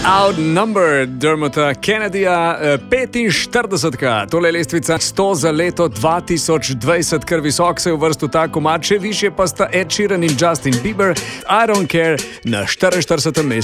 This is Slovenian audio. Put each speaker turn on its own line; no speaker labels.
Outnumbered, Dermota Kennedyja, 45. Tole je lestvica 100 za leto 2020, kar visok se je uvrstil ta komad, še višje pa sta Ed Sheeran in Justin Bieber. I Don't Care na 44. mestu.